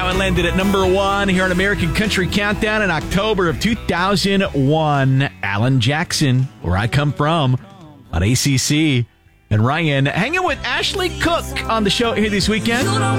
how it landed at number 1 here on American Country Countdown in October of 2001. Alan Jackson, Where I Come From, on ACC. And Ryan hanging with Ashley Cook on the show here this weekend.